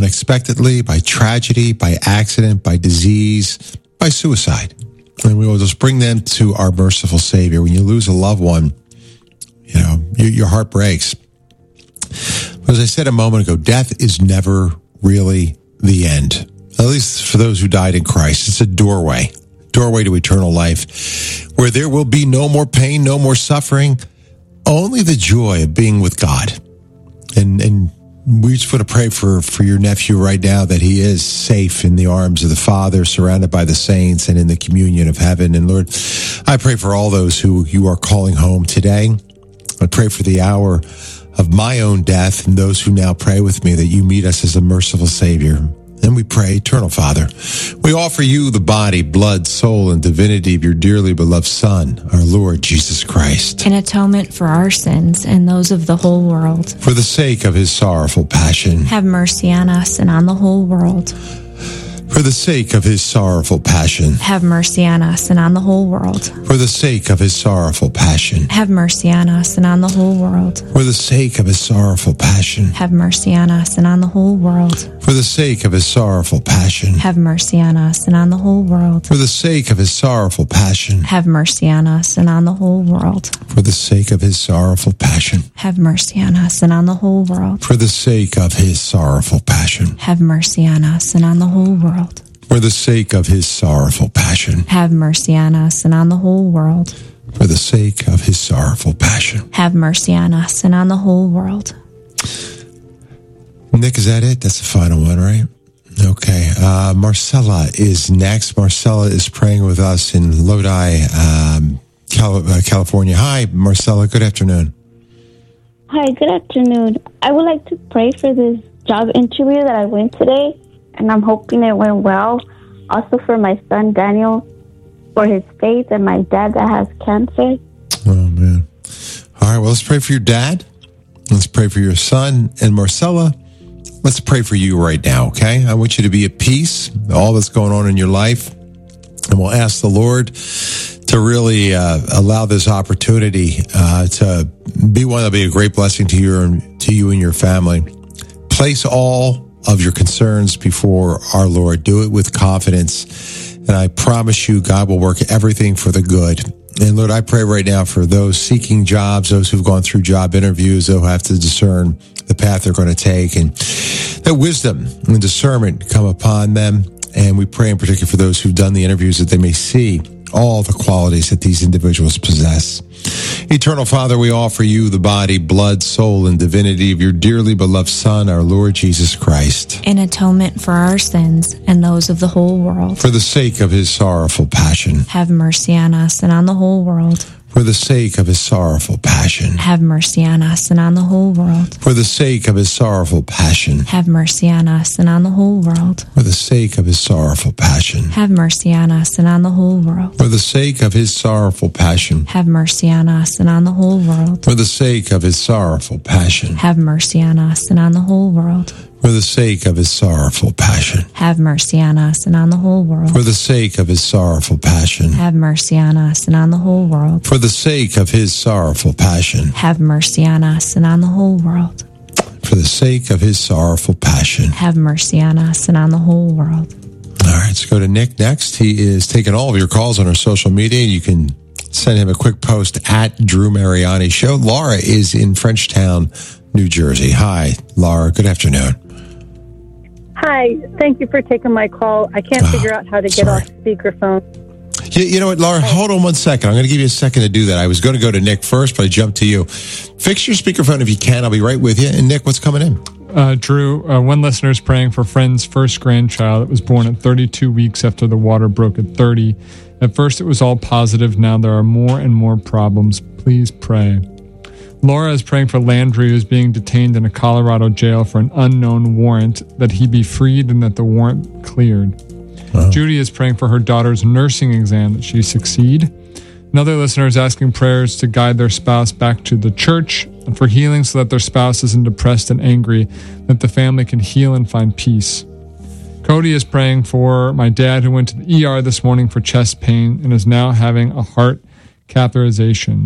unexpectedly, by tragedy, by accident, by disease, by suicide. And we will just bring them to our merciful Savior. When you lose a loved one, your heart breaks. But as I said a moment ago, death is never really the end. At least for those who died in Christ. It's a doorway to eternal life, where there will be no more pain, no more suffering, only the joy of being with God. And we just want to pray for your nephew right now, that he is safe in the arms of the Father, surrounded by the saints, and in the communion of heaven. And Lord, I pray for all those who you are calling home today. I pray for the hour of my own death, and those who now pray with me, that you meet us as a merciful Savior. And we pray, Eternal Father, we offer you the body, blood, soul, and divinity of your dearly beloved Son, our Lord Jesus Christ, in atonement for our sins and those of the whole world. For the sake of his sorrowful passion, have mercy on us and on the whole world. For the sake of his sorrowful passion, have mercy on us and on the whole world. For the sake of his sorrowful passion, have mercy on us and on the whole world. For the sake of his sorrowful passion, have mercy on us and on the whole world. For the sake of his sorrowful passion, have mercy on us and on the whole world. For the sake of his sorrowful passion, have mercy on us and on the whole world. For the sake of his sorrowful passion, have mercy on us and on the whole world. For the sake of his sorrowful passion, have mercy on us and on the whole world. For the sake of his sorrowful passion, have mercy on us and on the whole world. For the sake of his sorrowful passion, have mercy on us and on the whole world. Nick, is that it? That's the final one, right? Okay. Marcella is next. Marcella is praying with us in Lodi, California. Hi, Marcella. Good afternoon. Hi, good afternoon. I would like to pray for this job interview that I went today, and I'm hoping it went well. Also for my son, Daniel, for his faith, and my dad that has cancer. Oh, man. All right, well, let's pray for your dad. Let's pray for your son. And Marcella, let's pray for you right now, okay? I want you to be at peace, all that's going on in your life. And we'll ask the Lord to really allow this opportunity to be one that'll be a great blessing to you and your family. Place all of your concerns before our Lord. Do it with confidence. And I promise you, God will work everything for the good. And Lord, I pray right now for those seeking jobs, those who've gone through job interviews, they'll have to discern the path they're going to take, and that wisdom and discernment come upon them. And we pray in particular for those who've done the interviews, that they may see all the qualities that these individuals possess. Eternal Father, we offer you the body, blood, soul, and divinity of your dearly beloved Son, our Lord Jesus Christ, in atonement for our sins and those of the whole world. For the sake of his sorrowful passion, have mercy on us and on the whole world. For the sake of his sorrowful passion, have mercy on us and on the whole world. For the sake of his sorrowful passion, have mercy on us and on the whole world. For the sake of his sorrowful passion, have mercy on us and on the whole world. For the sake of his sorrowful passion, have mercy on us and on the whole world. For the sake of his sorrowful passion, have mercy on us and on the whole world. For the sake of his sorrowful passion, have mercy on us and on the whole world. For the sake of his sorrowful passion, have mercy on us and on the whole world. For the sake of his sorrowful passion, have mercy on us and on the whole world. For the sake of his sorrowful passion, have mercy on us and on the whole world. All right, let's go to Nick next. He is taking all of your calls on our social media. You can send him a quick post at Drew Mariani Show. Laura is in Frenchtown, New Jersey. Hi, Laura. Good afternoon. Hi. Thank you for taking my call. I can't figure out how to get off speakerphone. You know what, Laura? Hold on 1 second. I'm going to give you a second to do that. I was going to go to Nick first, but I jumped to you. Fix your speakerphone if you can. I'll be right with you. And Nick, what's coming in? Drew, one listener is praying for a friend's first grandchild that was born at 32 weeks after the water broke at 30. At first, it was all positive. Now there are more and more problems. Please pray. Laura is praying for Landry, who is being detained in a Colorado jail for an unknown warrant, that he be freed and that the warrant cleared. Judy is praying for her daughter's nursing exam, that she succeed. Another listener is asking prayers to guide their spouse back to the church and for healing so that their spouse isn't depressed and angry, that the family can heal and find peace. Cody is praying for my dad, who went to the ER this morning for chest pain and is now having a heart catheterization.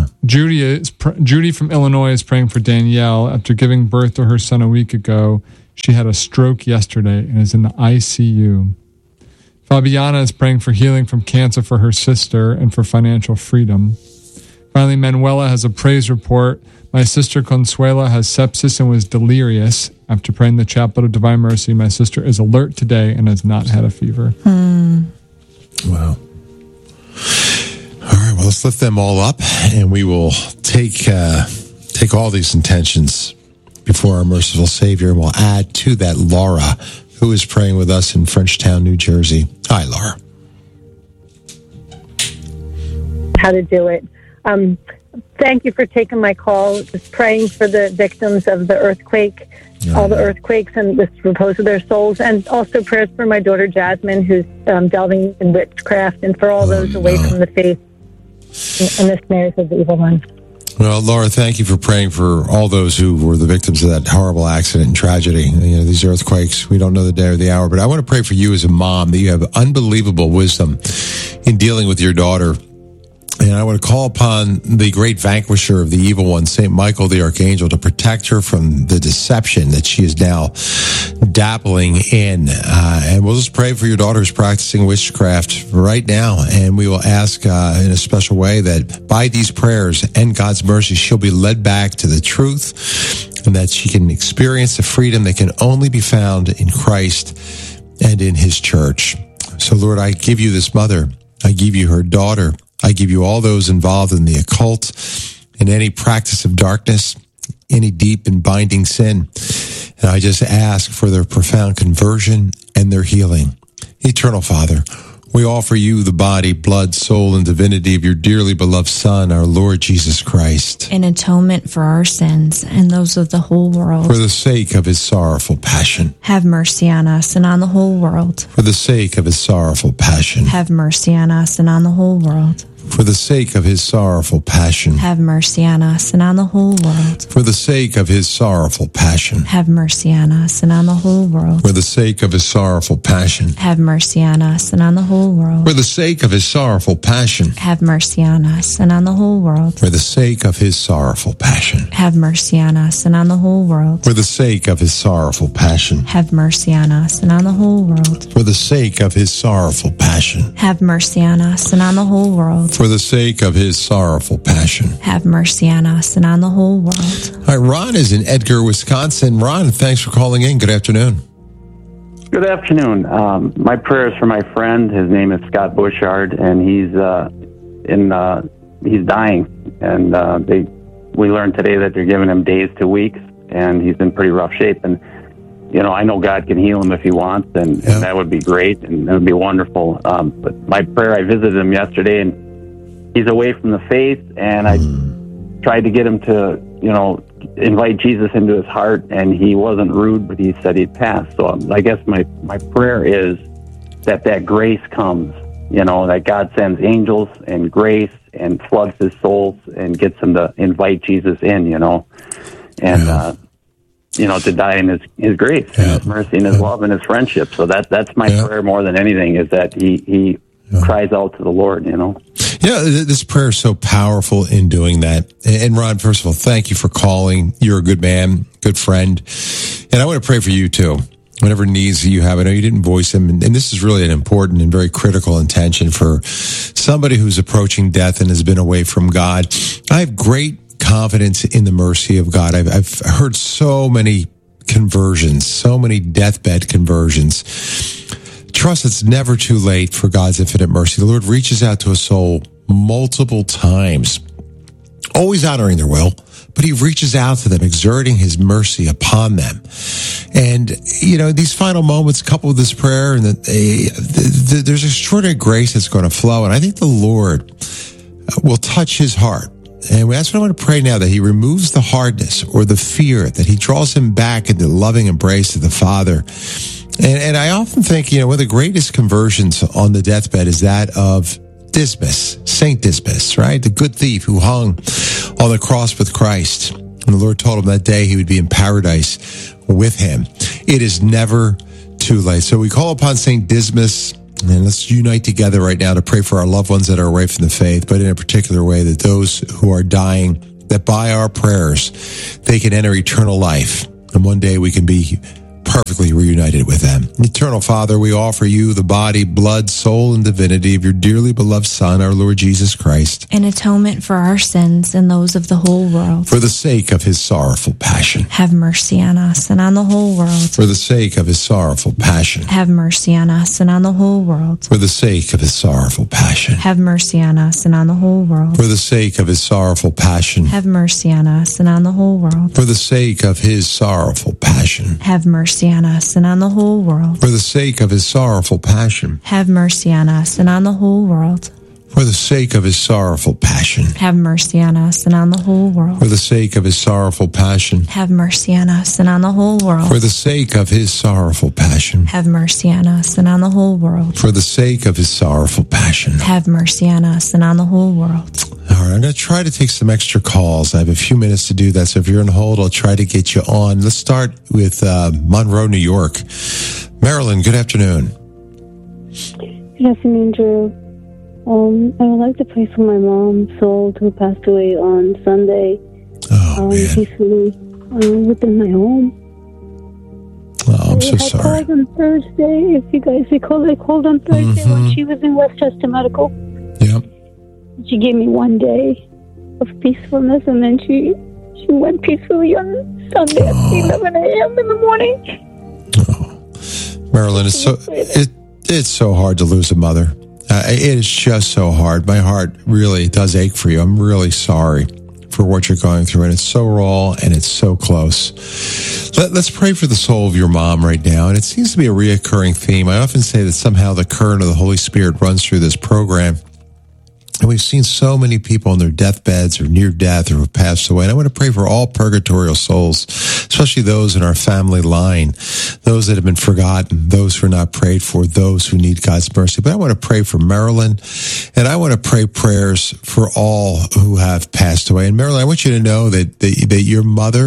Judy from Illinois is praying for Danielle. After giving birth to her son a week ago, She had a stroke yesterday and is in the ICU. Fabiana is praying for healing from cancer for her sister and for financial freedom. Finally, Manuela has a praise report. My sister Consuela has sepsis and was delirious. After praying the Chaplet of Divine Mercy, my sister is alert today and has not had a fever. Wow. All right, well, let's lift them all up, and we will take all these intentions before our merciful Savior, and we'll add to that Laura, who is praying with us in Frenchtown, New Jersey. Hi, Laura. How to do it. Thank you for taking my call. Just praying for the victims of the earthquake, all the earthquakes, and the repose of their souls, and also prayers for my daughter Jasmine, who's delving in witchcraft, and for all those away from the faith and the snares of the evil one. Well, Laura, thank you for praying for all those who were the victims of that horrible accident and tragedy. You know, these earthquakes, we don't know the day or the hour, but I want to pray for you as a mom that you have unbelievable wisdom in dealing with your daughter. And I want to call upon the great vanquisher of the evil one, St. Michael the Archangel, to protect her from the deception that she is now dabbling in. And we'll just pray for your daughter who's practicing witchcraft right now. And we will ask in a special way that by these prayers and God's mercy, she'll be led back to the truth and that she can experience the freedom that can only be found in Christ and in his church. So, Lord, I give you this mother. I give you her daughter. I give you all those involved in the occult, in any practice of darkness, any deep and binding sin. And I just ask for their profound conversion and their healing. Eternal Father, we offer you the body, blood, soul, and divinity of your dearly beloved Son, our Lord Jesus Christ, in atonement for our sins and those of the whole world. For the sake of his sorrowful passion. Have mercy on us and on the whole world. For the sake of his sorrowful passion. Have mercy on us and on the whole world. For the sake of his sorrowful passion. Have mercy on us and on the whole world. For the sake of his sorrowful passion. Have mercy on us and on the whole world. For the sake of his sorrowful passion. Have mercy on us and on the whole world. For the sake of his sorrowful passion. Have mercy on us and on the whole world. For the sake of his sorrowful passion. Have mercy on us and on the whole world. For the sake of his sorrowful passion. Have mercy on us and on the whole world. For the sake of his sorrowful passion. Have mercy on us and on the whole world. For the sake of his sorrowful passion. Have mercy on us and on the whole world. All right, Ron is in Edgar, Wisconsin. Ron, thanks for calling in. Good afternoon. Good afternoon. My prayer is for my friend. His name is Scott Bushard, and he's dying. And we learned today that they're giving him days to weeks, and he's in pretty rough shape. And I know God can heal him if he wants, and that would be great, and that would be wonderful. But my prayer, I visited him yesterday, and he's away from the faith, and I tried to get him to, invite Jesus into his heart, and he wasn't rude, but he said he'd pass. So I guess my prayer is that grace comes, that God sends angels and grace and floods his soul and gets him to invite Jesus in, to die in his grace, and his mercy, and his love, and his friendship. So that's my prayer more than anything, is that he cries out to the Lord, this prayer is so powerful in doing that. And Ron, first of all, thank you for calling. You're a good man, good friend. And I want to pray for you too. Whatever needs you have. I know you didn't voice them. And this is really an important and very critical intention for somebody who's approaching death and has been away from God. I have great confidence in the mercy of God. I've heard so many conversions, so many deathbed conversions. Trust it's never too late for God's infinite mercy. The Lord reaches out to a soul multiple times, always honoring their will, but he reaches out to them, exerting his mercy upon them. And, these final moments coupled with this prayer, and there's extraordinary grace that's going to flow. And I think the Lord will touch his heart. And that's what I want to pray now, that he removes the hardness or the fear, that he draws him back into the loving embrace of the Father. And I often think, one of the greatest conversions on the deathbed is that of Dismas, Saint Dismas, right? The good thief who hung on the cross with Christ. And the Lord told him that day he would be in paradise with him. It is never too late. So we call upon Saint Dismas, and let's unite together right now to pray for our loved ones that are away from the faith, but in a particular way, that those who are dying, that by our prayers, they can enter eternal life. And one day we can be perfectly reunited with them. Eternal Father, we offer you the body, blood, soul, and divinity of your dearly beloved Son, our Lord Jesus Christ, in atonement for our sins and those of the whole world. For the sake of his sorrowful passion. Have mercy on us and on the whole world. For the sake of his sorrowful passion. Have mercy on us and on the whole world. For the sake of his sorrowful passion. Have mercy on us and on the whole world. For the sake of his sorrowful passion. Have mercy on us and on the whole world. For the sake of his sorrowful passion. Have mercy on us and on the whole world. For the sake of his sorrowful passion. Have mercy on us and on the whole world. For the sake of his sorrowful passion. Have mercy on us and on the whole world. For the sake of his sorrowful passion. Have mercy on us and on the whole world. For the sake of his sorrowful passion. Have mercy on us and on the whole world. For the sake of his sorrowful passion. Have mercy on us and on the whole world. All right, I'm going to try to take some extra calls. I have a few minutes to do that, so if you're on hold, I'll try to get you on. Let's start with Monroe, New York. Marilyn, good afternoon. Good afternoon, Drew. I would like to pray for my mom's soul who passed away on Sunday. Peacefully within my home. Oh, I'm so sorry. I called on Thursday. If you guys recall, I called on Thursday when she was in Westchester Medical. Yep. She gave me 1 day of peacefulness, and then she went peacefully on Sunday at 11 a.m. in the morning. Oh. Marilyn, it's so hard to lose a mother. It is just so hard. My heart really does ache for you. I'm really sorry for what you're going through, and it's so raw and it's so close. Let's pray for the soul of your mom right now, and it seems to be a reoccurring theme. I often say that somehow the current of the Holy Spirit runs through this program. And we've seen so many people on their deathbeds or near death or have passed away. And I want to pray for all purgatorial souls, especially those in our family line, those that have been forgotten, those who are not prayed for, those who need God's mercy. But I want to pray for Marilyn, and I want to pray prayers for all who have passed away. And Marilyn, I want you to know that your mother,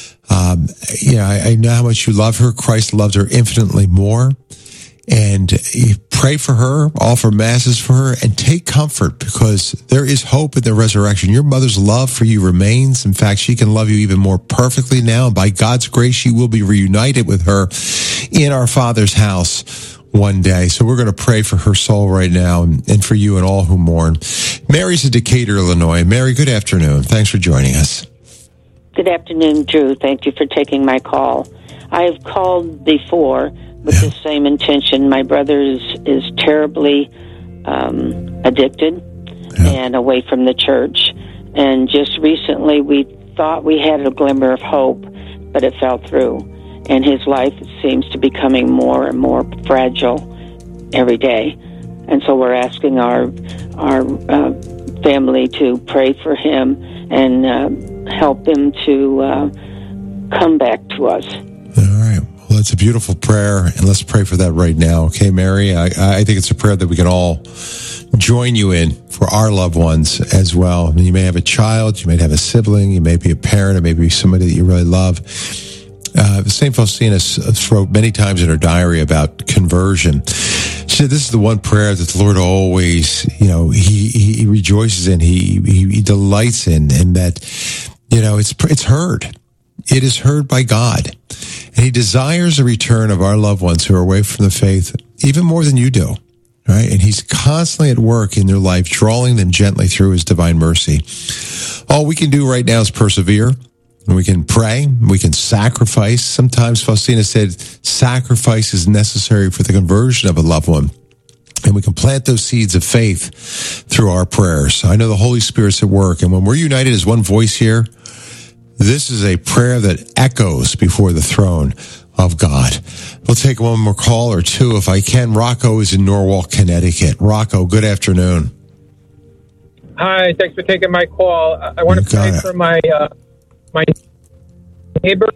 I know how much you love her. Christ loves her infinitely more. And you pray for her, offer masses for her, and take comfort because there is hope in the resurrection. Your mother's love for you remains. In fact, she can love you even more perfectly now. By God's grace, you will be reunited with her in our Father's house one day. So we're going to pray for her soul right now and for you and all who mourn. Mary's in Decatur, Illinois. Mary, good afternoon. Thanks for joining us. Good afternoon, Drew. Thank you for taking my call. I have called before with the same intention. My brother is terribly addicted and away from the church. And just recently we thought we had a glimmer of hope, but it fell through. And his life seems to be becoming more and more fragile every day. And so we're asking our family to pray for him and help him to come back to us. All right. Well, that's a beautiful prayer, and let's pray for that right now. Okay, Mary? I think it's a prayer that we can all join you in for our loved ones as well. I mean, you may have a child, you may have a sibling, you may be a parent, or maybe somebody that you really love. St. Faustina wrote many times in her diary about conversion. She said this is the one prayer that the Lord always, he rejoices in, he delights in, and that, it's heard. It is heard by God. And he desires a return of our loved ones who are away from the faith even more than you do, right? And he's constantly at work in their life, drawing them gently through his divine mercy. All we can do right now is persevere. We can pray. We can sacrifice. Sometimes Faustina said sacrifice is necessary for the conversion of a loved one. And we can plant those seeds of faith through our prayers. I know the Holy Spirit's at work. And when we're united as one voice here, this is a prayer that echoes before the throne of God. We'll take one more call or two if I can. Rocco is in Norwalk, Connecticut. Rocco, good afternoon. Hi, thanks for taking my call. I want to pray for my neighbor.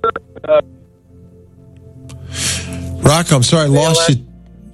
Rocco, I'm sorry, I lost you.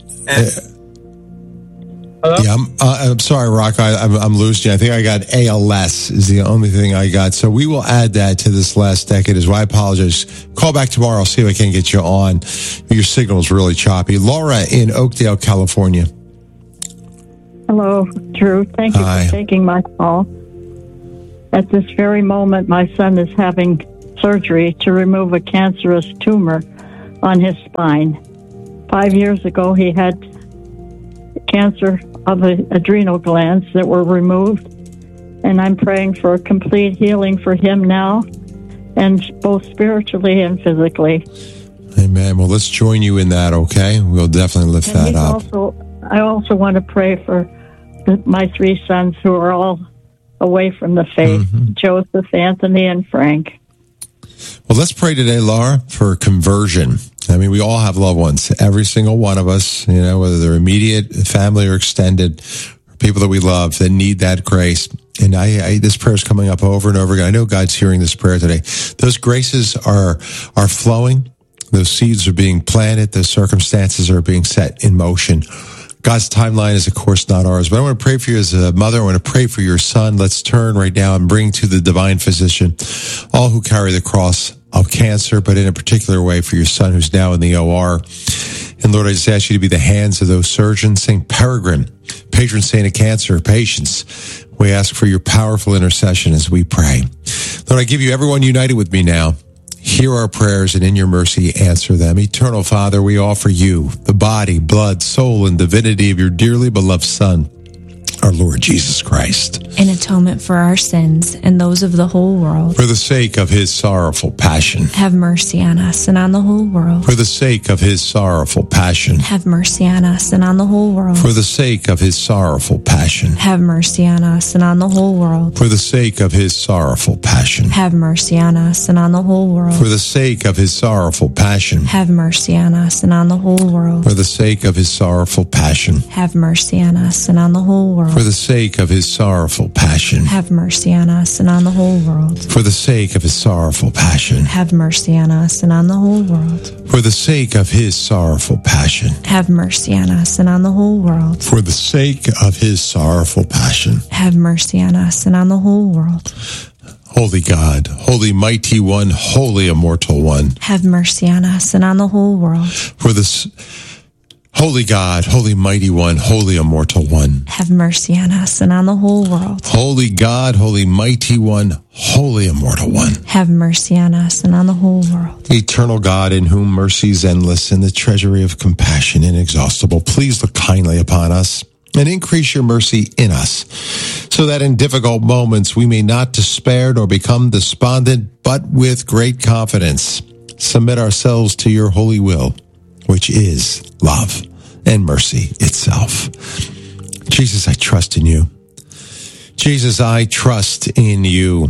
Hello? Yeah, I'm sorry, Rocco. I'm losing you. I think I got ALS is the only thing I got. So we will add that to this last decade as well. I apologize. Call back tomorrow. I'll see if I can get you on. Your signal is really choppy. Laura in Oakdale, California. Hello, Drew. Thank you for taking my call. At this very moment, my son is having surgery to remove a cancerous tumor on his spine. 5 years ago, he had cancer of the adrenal glands that were removed, and I'm praying for a complete healing for him now, and both spiritually and physically. Amen. Well, let's join you in that, okay? We'll definitely lift that up. I also want to pray for my 3 sons who are all away from the faith, Joseph, Anthony, and Frank. Well, let's pray today, Laura, for conversion. I mean, we all have loved ones, every single one of us, whether they're immediate, family, or extended, people that we love that need that grace. And this prayer is coming up over and over again. I know God's hearing this prayer today. Those graces are flowing. Those seeds are being planted. Those circumstances are being set in motion. God's timeline is, of course, not ours. But I want to pray for you as a mother. I want to pray for your son. Let's turn right now and bring to the divine physician all who carry the cross of cancer, but in a particular way for your son who's now in the OR. And Lord, I just ask you to be the hands of those surgeons. St. Peregrine, patron saint of cancer patients, we ask for your powerful intercession as we pray. Lord, I give you everyone united with me now. Hear our prayers and in your mercy answer them. Eternal Father, we offer you the body, blood, soul, and divinity of your dearly beloved Son, our Lord Jesus Christ, in atonement for our sins and those of the whole world. For the sake of his sorrowful passion, have mercy on us and on the whole world. For the sake of his sorrowful passion, have mercy on us and on the whole world. For the sake of his sorrowful passion, have mercy on us and on the whole world. For the sake of his sorrowful passion, have mercy on us and on the whole world. For the sake of his sorrowful passion, have mercy on us and on the whole world. For the sake of his sorrowful passion, have mercy on us and on the whole world. For the sake of his sorrowful passion, have mercy on us and on the whole world. For the sake of his sorrowful passion, have mercy on us and on the whole world. For the sake of his sorrowful passion, have mercy on us and on the whole world. For the sake of his sorrowful passion, have mercy on us and on the whole world. Holy God, Holy Mighty One, Holy Immortal One, have mercy on us and on the whole world. For this Holy God, Holy Mighty One, Holy Immortal One, have mercy on us and on the whole world. Holy God, Holy Mighty One, Holy Immortal One, have mercy on us and on the whole world. Eternal God, in whom mercy is endless and the treasury of compassion inexhaustible, please look kindly upon us and increase your mercy in us, so that in difficult moments we may not despair nor become despondent, but with great confidence submit ourselves to your holy will, which is love and mercy itself. Jesus, I trust in you. Jesus, I trust in you.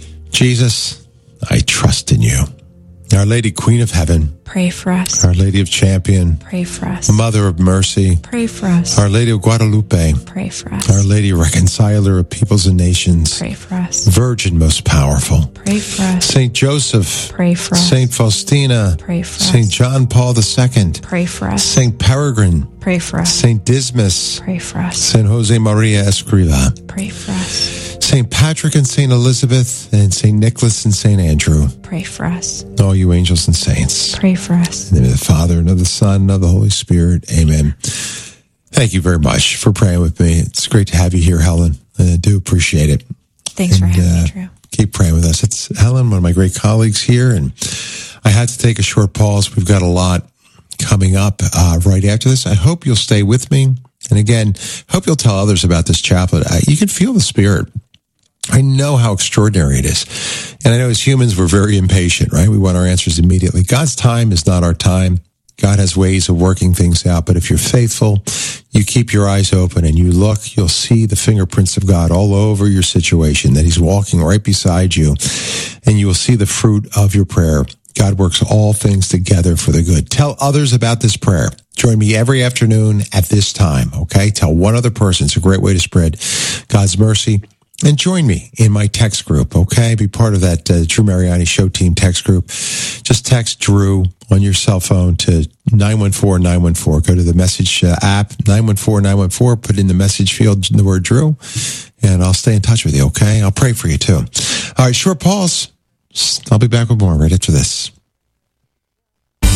Jesus, I trust in you. Our Lady, Queen of Heaven, pray for us. Our Lady of Champion, pray for us. Mother of Mercy, pray for us. Our Lady of Guadalupe, pray for us. Our Lady, Reconciler of peoples and nations, pray for us. Virgin most powerful, pray for us. Saint Joseph, pray for us. Saint Faustina, pray for us. Saint John Paul II, pray for us. Saint Peregrine, pray for us. Saint Dismas, pray for us. Saint Jose Maria Escriva, pray for us. Saint Patrick and Saint Elizabeth and Saint Nicholas and Saint Andrew, pray for us. All you angels and saints, pray for us. In the name of the Father, and of the Son, and of the Holy Spirit. Amen. Thank you very much for praying with me. It's great to have you here, Helen. I do appreciate it. Thanks for having me, Drew. Keep praying with us. It's Helen, one of my great colleagues here, and I had to take a short pause. We've got a lot coming up right after this. I hope you'll stay with me. And again, hope you'll tell others about this chaplet. You can feel the Spirit. I know how extraordinary it is. And I know as humans, we're very impatient, right? We want our answers immediately. God's time is not our time. God has ways of working things out. But if you're faithful, you keep your eyes open and you look, you'll see the fingerprints of God all over your situation, that he's walking right beside you. And you will see the fruit of your prayer. God works all things together for the good. Tell others about this prayer. Join me every afternoon at this time, okay? Tell one other person. It's a great way to spread God's mercy. And join me in my text group, okay? Be part of that Drew Mariani Show Team text group. Just text Drew on your cell phone to 914-914. Go to the message app, 914-914. Put in the message field the word Drew, and I'll stay in touch with you, okay? I'll pray for you, too. All right, short pause. I'll be back with more right after this.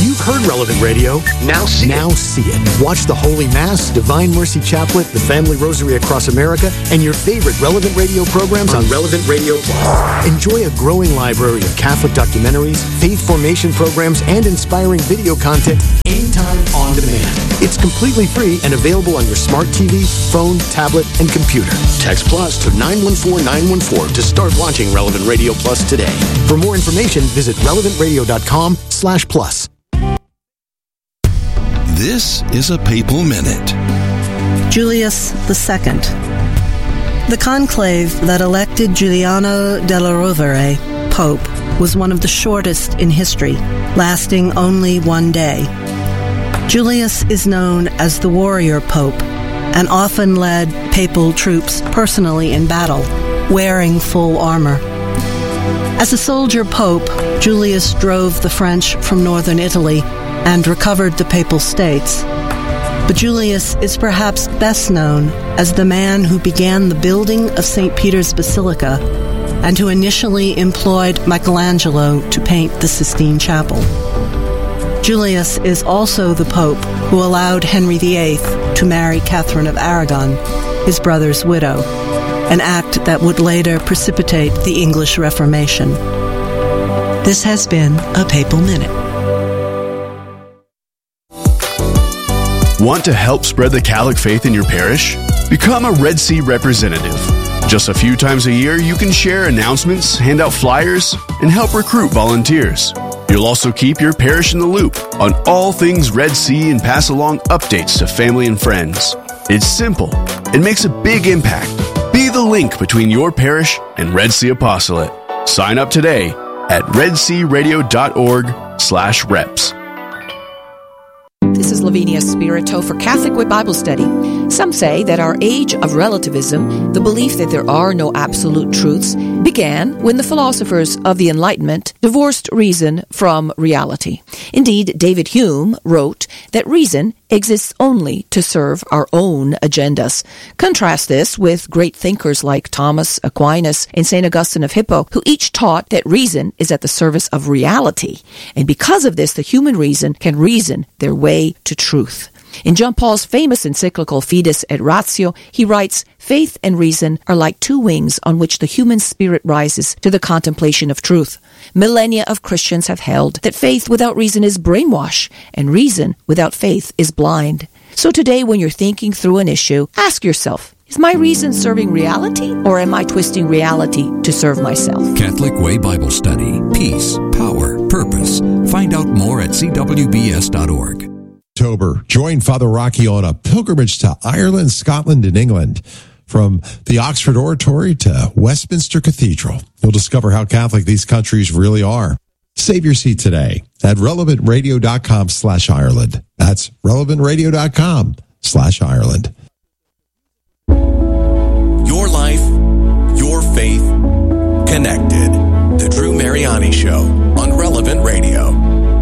You've heard Relevant Radio. Now see it. Watch the Holy Mass, Divine Mercy Chaplet, the Family Rosary Across America, and your favorite Relevant Radio programs on Relevant Radio Plus. Enjoy a growing library of Catholic documentaries, faith formation programs, and inspiring video content anytime on demand. It's completely free and available on your smart TV, phone, tablet, and computer. Text Plus to 914914 to start watching Relevant Radio Plus today. For more information, visit relevantradio.com/plus. This is a Papal Minute. Julius II. The conclave that elected Giuliano della Rovere Pope was one of the shortest in history, lasting only one day. Julius is known as the warrior pope and often led papal troops personally in battle, wearing full armor. As a soldier pope, Julius drove the French from northern Italy and recovered the Papal States. But Julius is perhaps best known as the man who began the building of St. Peter's Basilica and who initially employed Michelangelo to paint the Sistine Chapel. Julius is also the Pope who allowed Henry VIII to marry Catherine of Aragon, his brother's widow, an act that would later precipitate the English Reformation. This has been a Papal Minute. Want to help spread the Catholic faith in your parish? Become a Red Sea representative. Just a few times a year, you can share announcements, hand out flyers, and help recruit volunteers. You'll also keep your parish in the loop on all things Red Sea and pass along updates to family and friends. It's simple. It makes a big impact. Be the link between your parish and Red Sea Apostolate. Sign up today at redsearadio.org/reps. This is Lavinia Spirito for Catholic Way Bible Study. Some say that our age of relativism, the belief that there are no absolute truths, began when the philosophers of the Enlightenment divorced reason from reality. Indeed, David Hume wrote that reason exists only to serve our own agendas. Contrast this with great thinkers like Thomas Aquinas and St. Augustine of Hippo, who each taught that reason is at the service of reality. And because of this, the human reason can reason their way to truth. In John Paul's famous encyclical Fides et Ratio, he writes, "Faith and reason are like two wings on which the human spirit rises to the contemplation of truth. Millennia of Christians have held that faith without reason is brainwash, and reason without faith is blind." So today, when you're thinking through an issue, ask yourself, is my reason serving reality, or am I twisting reality to serve myself? Catholic Way Bible Study. Peace, power, purpose. Find out more at cwbs.org. October, join Father Rocky on a pilgrimage to Ireland, Scotland, and England. From the Oxford Oratory to Westminster Cathedral, you'll discover how Catholic these countries really are. Save your seat today at relevantradio.com/Ireland. That's relevantradio.com/Ireland. Your life, your faith, connected. The Drew Mariani Show on Relevant Radio.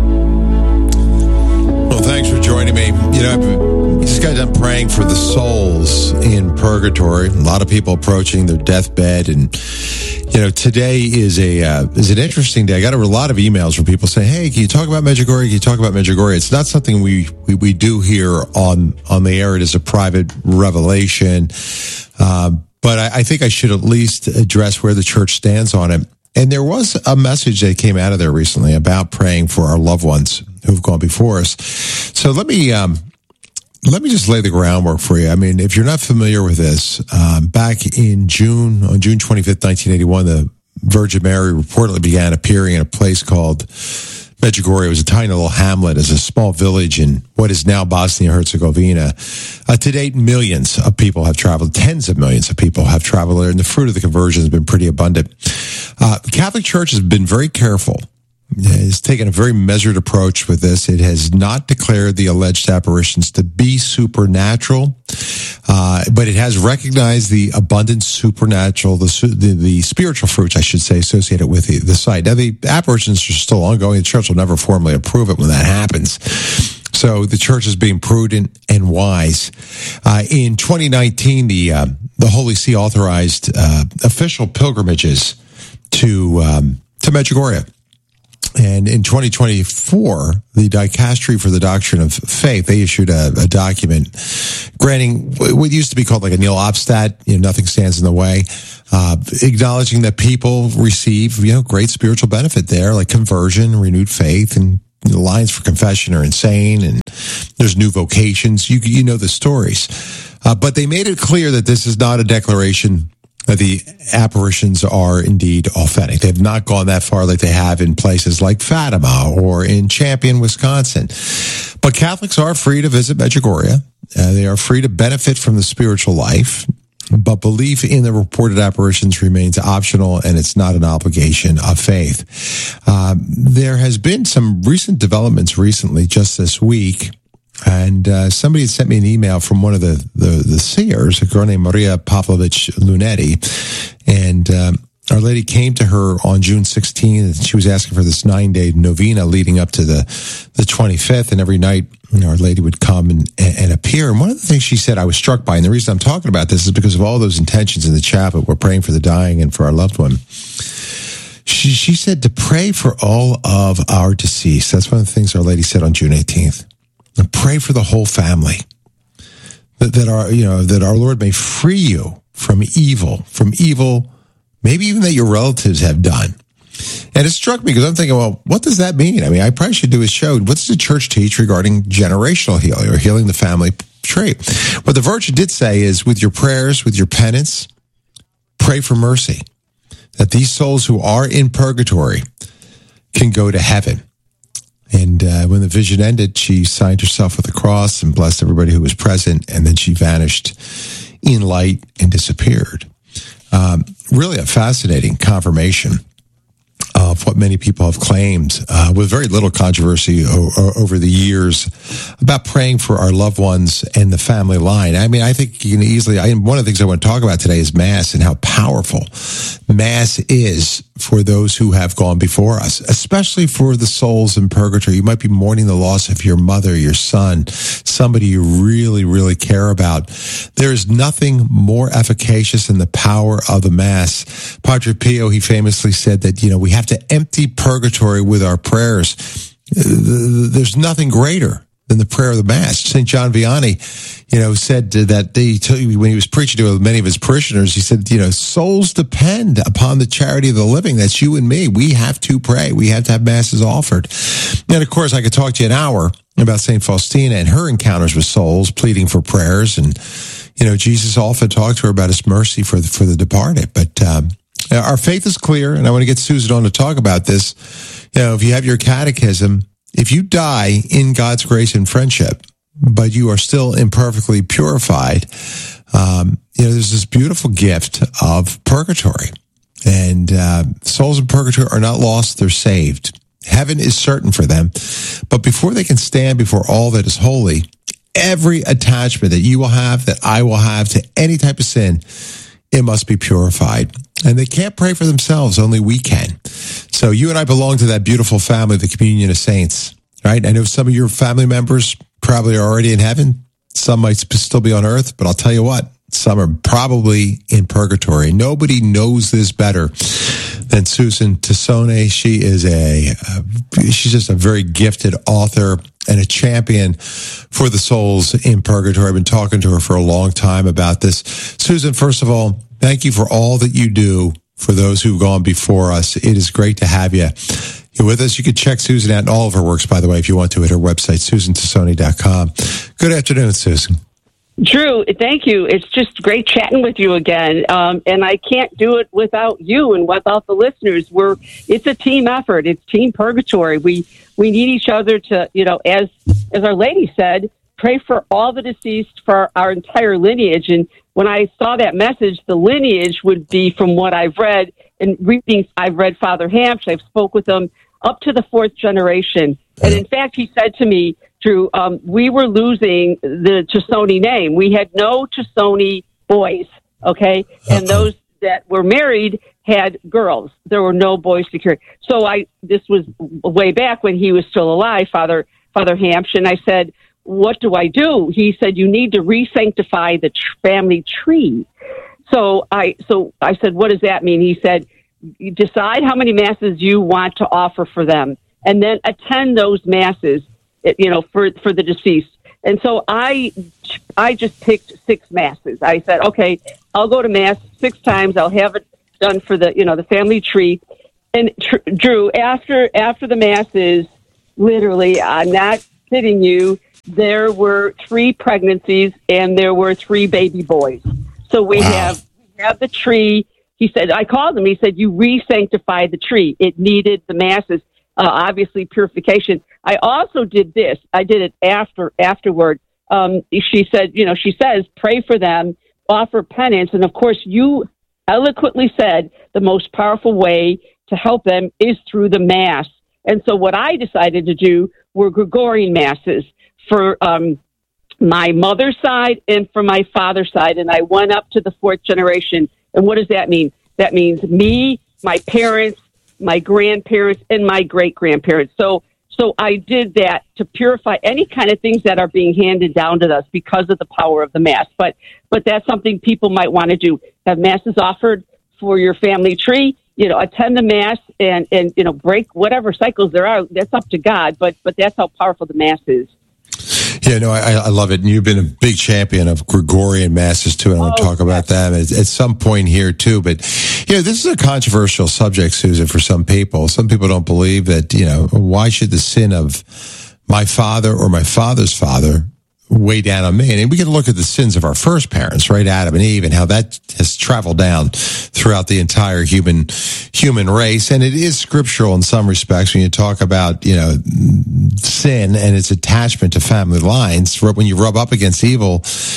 Well, thanks for joining me. You know, we just got done praying for the souls in purgatory. A lot of people approaching their deathbed, and you know, today is an interesting day. I got a lot of emails from people saying, "Hey, can you talk about Medjugorje? Can you talk about Medjugorje?" It's not something we do here on the air. It is a private revelation, but I think I should at least address where the church stands on it. And there was a message that came out of there recently about praying for our loved ones who've gone before us. So let me just lay the groundwork for you. I mean, if you're not familiar with this, back on June 25th, 1981, the Virgin Mary reportedly began appearing in a place called Medjugorje. It was a tiny little hamlet, as a small village in what is now Bosnia-Herzegovina. To date, millions of people have traveled. Tens of millions of people have traveled there, and the fruit of the conversion has been pretty abundant. The Catholic Church has been very careful. It's taken a very measured approach with this. It has not declared the alleged apparitions to be supernatural, but it has recognized the abundant supernatural, the spiritual fruits, I should say, associated with the site. Now, the apparitions are still ongoing. The church will never formally approve it when that happens. So the church is being prudent and wise. In 2019, the Holy See authorized official pilgrimages to Medjugorje. And in 2024, the Dicastery for the Doctrine of Faith, they issued a document granting what used to be called like a nil obstat, nothing stands in the way, acknowledging that people receive, great spiritual benefit there, like conversion, renewed faith, and the lines for confession are insane, and there's new vocations. You know the stories. But they made it clear that this is not a declaration that the apparitions are indeed authentic. They have not gone that far like they have in places like Fatima or in Champion, Wisconsin. But Catholics are free to visit Medjugorje. They are free to benefit from the spiritual life. But belief in the reported apparitions remains optional, and it's not an obligation of faith. There has been some recent developments recently, just this week, and somebody had sent me an email from one of the seers, a girl named Maria Pavlovich Lunetti, and Our Lady came to her on June 16th, and she was asking for this 9-day novena leading up to the 25th, and every night, Our Lady would come and appear. And one of the things she said I was struck by, and the reason I'm talking about this is because of all those intentions in the chaplet. We're praying for the dying and for our loved one. She said to pray for all of our deceased. That's one of the things Our Lady said on June 18th. And pray for the whole family. That our Lord may free you from evil, maybe even that your relatives have done. And it struck me because I'm thinking, well, what does that mean? I mean, I probably should do a show. What does the church teach regarding generational healing or healing the family tree? What the Virgin did say is, with your prayers, with your penance, pray for mercy, that these souls who are in purgatory can go to heaven. And when the vision ended, she signed herself with the cross and blessed everybody who was present, and then she vanished in light and disappeared. Really a fascinating confirmation of what many people have claimed, with very little controversy over the years, about praying for our loved ones and the family line. I mean, I think you can easily, one of the things I want to talk about today is Mass and how powerful Mass is for those who have gone before us, especially for the souls in purgatory. You might be mourning the loss of your mother, your son, somebody you really, really care about. There is nothing more efficacious than the power of the Mass. Padre Pio, he famously said that, we have to empty purgatory with our prayers. There's nothing greater than the prayer of the Mass. St. John Vianney, said that when he was preaching to many of his parishioners, he said, souls depend upon the charity of the living. That's you and me. We have to pray. We have to have Masses offered. And of course, I could talk to you an hour about St. Faustina and her encounters with souls pleading for prayers. And, Jesus often talked to her about his mercy for the departed. But, our faith is clear, and I want to get Susan on to talk about this. If you have your catechism, if you die in God's grace and friendship, but you are still imperfectly purified, there's this beautiful gift of purgatory. And souls in purgatory are not lost, they're saved. Heaven is certain for them. But before they can stand before all that is holy, every attachment that you will have, that I will have to any type of sin, it must be purified. And they can't pray for themselves, only we can. So you and I belong to that beautiful family, the communion of saints, right? I know some of your family members probably are already in heaven. Some might still be on earth, but I'll tell you what, some are probably in purgatory. Nobody knows this better than Susan Tassone. She is she's just a very gifted author and a champion for the souls in purgatory. I've been talking to her for a long time about this. Susan, first of all, thank you for all that you do for those who've gone before us. It is great to have you. You're with us. You can check Susan out and all of her works, by the way, if you want to, at her website, susantassone.com. Good afternoon, Susan. Drew, thank you. It's just great chatting with you again. And I can't do it without you and without the listeners. It's a team effort. It's team purgatory. We need each other to, as Our Lady said, pray for all the deceased, for our entire lineage. And when I saw that message, the lineage would be from what I've read and readings. I've read Father Hampsh. I've spoke with him up to the 4th generation. And in fact, he said to me, Drew, we were losing the Tassone name. We had no Tassone boys, okay? And those that were married had girls. There were no boys to carry. So this was way back when he was still alive, Father Hampsh, and I said, what do I do? He said, you need to re-sanctify the family tree. So I said, what does that mean? He said, decide how many Masses you want to offer for them. and then attend those masses, for the deceased. And so I just picked 6 masses. I said, okay, I'll go to mass 6 times. I'll have it done for the family tree. And Drew, after the masses, literally, I'm not kidding you, there were 3 pregnancies and there were 3 baby boys. So we have the tree. He said, I called him. He said, you re-sanctified the tree. It needed the masses, obviously purification. I also did this. I did it afterward. She says, pray for them, offer penance. And of course, you eloquently said the most powerful way to help them is through the Mass. And so what I decided to do were Gregorian Masses for my mother's side and for my father's side. And I went up to the 4th generation. And what does that mean? That means me, my parents, my grandparents, and my great-grandparents. So I did that to purify any kind of things that are being handed down to us because of the power of the Mass. But that's something people might want to do. Have Masses offered for your family tree, attend the Mass and break whatever cycles there are. That's up to God, but that's how powerful the Mass is. Yeah, no, I love it. And you've been a big champion of Gregorian Masses, too. And I want to talk about that at some point here, too. But, this is a controversial subject, Susan, for some people. Some people don't believe that, why should the sin of my father or my father's father weigh down on me? And we can look at the sins of our first parents, right? Adam and Eve, and how that has traveled down throughout the entire human race. And it is scriptural in some respects when you talk about, sin and its attachment to family lines. When you rub up against evil,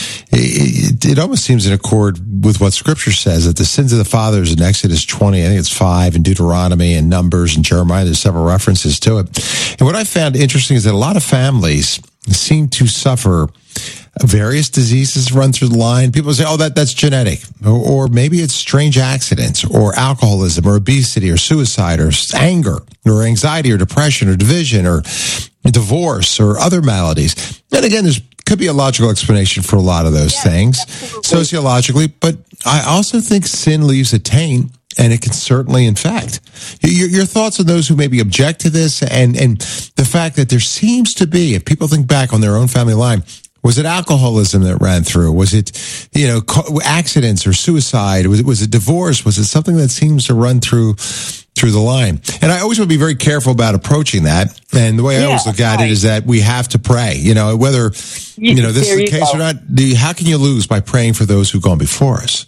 it almost seems in accord with what scripture says, that the sins of the fathers in Exodus 20, I think it's 5, and Deuteronomy and Numbers and Jeremiah, there's several references to it. And what I found interesting is that a lot of families seem to suffer various diseases run through the line. People say, that's genetic, or maybe it's strange accidents, or alcoholism, or obesity, or suicide, or anger, or anxiety, or depression, or division, or divorce, or other maladies. And again, could be a logical explanation for a lot of those things, sociologically, but I also think sin leaves a taint. And it can certainly infect. Your thoughts on those who maybe object to this, and the fact that there seems to be, if people think back on their own family line, was it alcoholism that ran through? Was it, accidents or suicide? Was it divorce? Was it something that seems to run through the line? And I always want to be very careful about approaching that. And the way I always look at it is that we have to pray. Whether this is the case or not. How can you lose by praying for those who've gone before us?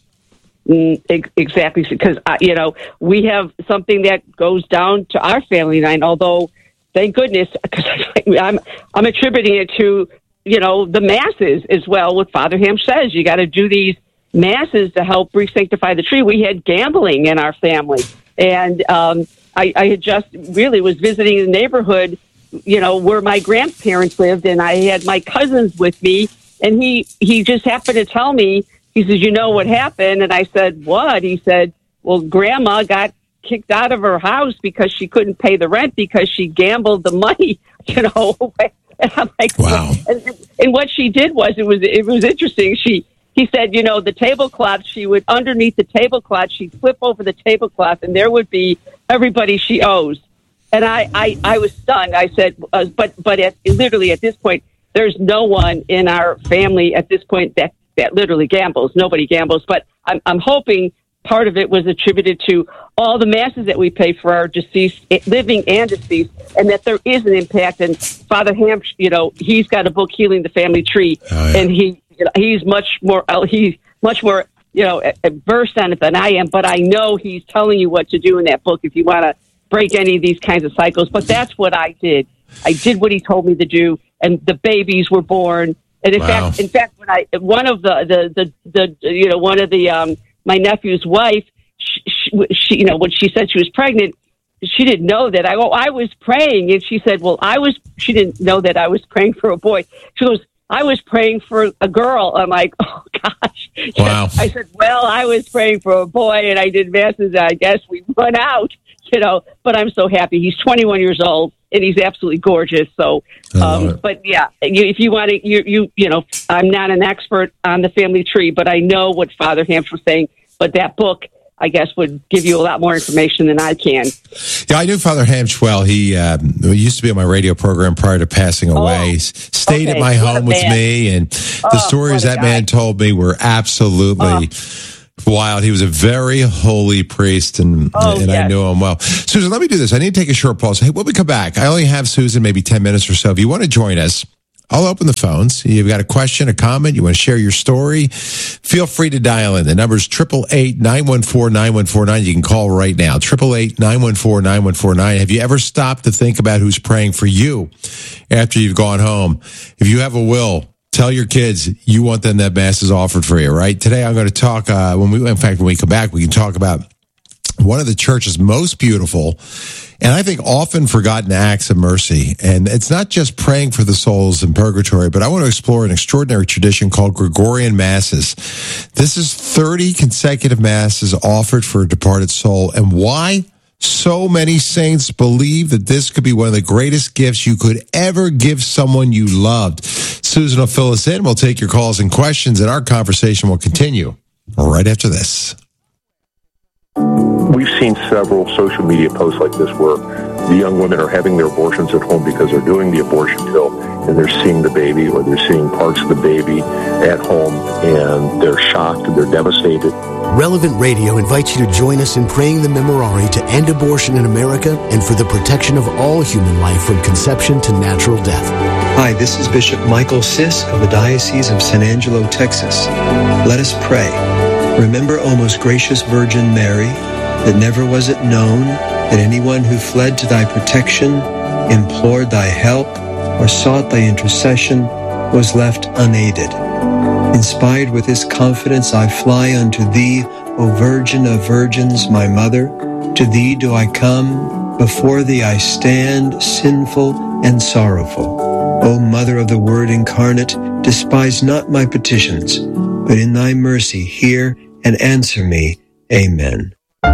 Exactly, because we have something that goes down to our family line. Although, thank goodness, because I'm attributing it to the masses as well. What Father Ham says, you got to do these masses to help re-sanctify the tree. We had gambling in our family, and I had just really was visiting the neighborhood, where my grandparents lived, and I had my cousins with me, and he just happened to tell me. He says, what happened? And I said, what? He said, well, Grandma got kicked out of her house because she couldn't pay the rent because she gambled the money, And I'm like, wow. And what she did was, it was interesting. He said, the tablecloth, she would, underneath the tablecloth, she'd flip over the tablecloth and there would be everybody she owes. And I was stunned. I said, but literally at this point, there's no one in our family at this point that literally gambles. Nobody gambles, but I'm hoping part of it was attributed to all the masses that we pay for our deceased, living and deceased, and that there is an impact. And Father Ham, he's got a book, Healing the Family Tree, and he's much more versed on it than I am. But I know he's telling you what to do in that book if you want to break any of these kinds of cycles. But that's what I did. I did what he told me to do, and the babies were born. And in fact, when one of my nephew's wife, she when she said she was pregnant, she didn't know that I was praying, and she said, she didn't know that I was praying for a boy. She goes, I was praying for a girl. I'm like, oh gosh. Wow. I said, I was praying for a boy, and I did masses. I guess we went out, but I'm so happy. He's 21 years old. And he's absolutely gorgeous. So, but yeah, if you want to, I'm not an expert on the family tree, but I know what Father Ham was saying. But that book, I guess, would give you a lot more information than I can. Yeah, I knew Father Hamsch well. He used to be on my radio program prior to passing away. Stayed at my home with me, and the stories that man told me were absolutely wild. He was a very holy priest, and I knew him well. Susan, let me do this. I need to take a short pause. Hey, when we come back, I only have Susan maybe 10 minutes or so. If you want to join us, I'll open the phones. You've got a question, a comment, you want to share your story, feel free to dial in. The number is 888-914-9149. You can call right now, 888-914-9149. Have you ever stopped to think about who's praying for you after you've gone home? If you have a will, tell your kids you want them that Mass is offered for you, right? Today I'm going to talk, when we come back, we can talk about one of the church's most beautiful and I think often forgotten acts of mercy. And it's not just praying for the souls in purgatory, but I want to explore an extraordinary tradition called Gregorian Masses. This is 30 consecutive Masses offered for a departed soul. And why so many saints believe that this could be one of the greatest gifts you could ever give someone you loved. Susan will fill us in. We'll take your calls and questions, and our conversation will continue right after this. We've seen several social media posts like this where the young women are having their abortions at home because they're doing the abortion pill and they're seeing the baby or they're seeing parts of the baby at home and they're shocked and they're devastated. Relevant Radio invites you to join us in praying the Memorare to end abortion in America and for the protection of all human life from conception to natural death. Hi, this is Bishop Michael Sisk of the Diocese of San Angelo, Texas. Let us pray. Remember, O most gracious Virgin Mary, that never was it known that anyone who fled to thy protection, implored thy help, or sought thy intercession was left unaided. Inspired with this confidence, I fly unto thee, O Virgin of Virgins, my Mother. To thee do I come, before thee I stand, sinful and sorrowful. O Mother of the Word incarnate, despise not my petitions, but in thy mercy hear and answer me. Amen.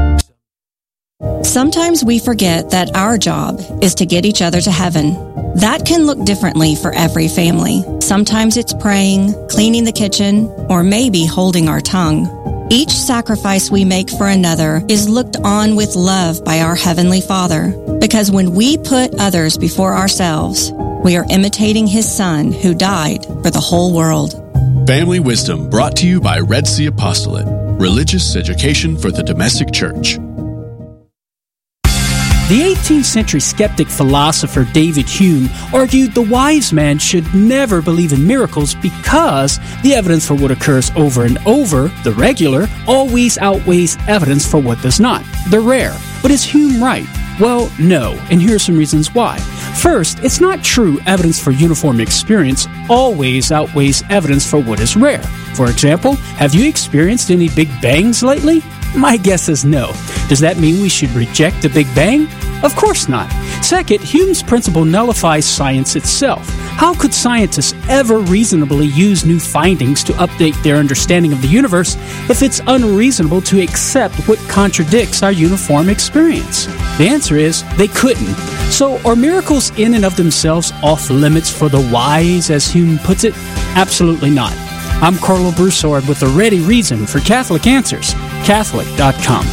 Sometimes we forget that our job is to get each other to heaven. That can look differently for every family. Sometimes it's praying, cleaning the kitchen, or maybe holding our tongue. Each sacrifice we make for another is looked on with love by our Heavenly Father, because when we put others before ourselves, we are imitating His Son who died for the whole world. Family Wisdom brought to you by Red Sea Apostolate, religious education for the domestic church. The 18th century skeptic philosopher David Hume argued the wise man should never believe in miracles because the evidence for what occurs over and over, the regular, always outweighs evidence for what does not, the rare. But is Hume right? Well, no, and here are some reasons why. First, it's not true evidence for uniform experience always outweighs evidence for what is rare. For example, have you experienced any Big Bangs lately? My guess is no. Does that mean we should reject the Big Bang? Of course not. Second, Hume's principle nullifies science itself. How could scientists ever reasonably use new findings to update their understanding of the universe if it's unreasonable to accept what contradicts our uniform experience? The answer is they couldn't. So are miracles in and of themselves off limits for the wise, as Hume puts it? Absolutely not. I'm Carlo Broussard with a ready reason for Catholic Answers, Catholic.com.